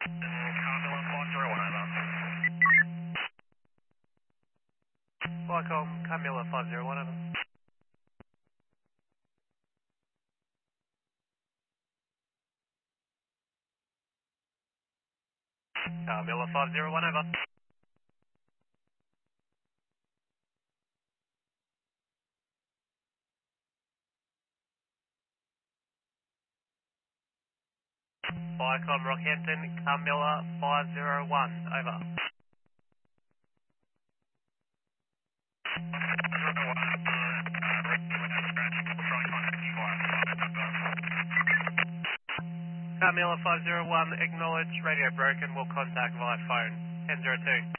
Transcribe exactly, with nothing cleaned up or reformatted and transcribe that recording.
Carmilla five zero one, over. Flycom, Camilla five zero one, over. Camilla five zero one, over. Flycom, Rockhampton, Camilla five zero one, over. Camilla five zero one, acknowledge, radio broken, will contact via phone, ten zero two.